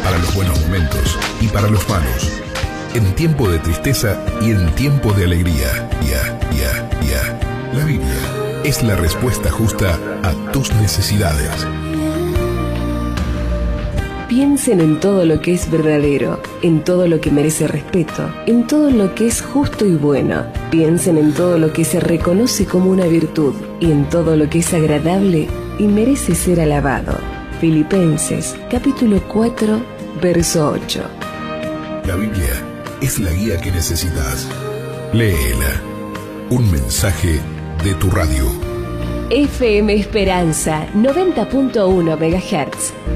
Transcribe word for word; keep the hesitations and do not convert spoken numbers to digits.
para los buenos momentos y para los malos, en tiempo de tristeza y en tiempo de alegría. Ya, ya, ya. La Biblia es la respuesta justa a tus necesidades. Piensen en todo lo que es verdadero, en todo lo que merece respeto, en todo lo que es justo y bueno. Piensen en todo lo que se reconoce como una virtud y en todo lo que es agradable y merece ser alabado. Filipenses, capítulo cuatro, verso ocho. La Biblia es la guía que necesitas. Léela. Un mensaje de tu radio. F M Esperanza, noventa punto uno megahertz.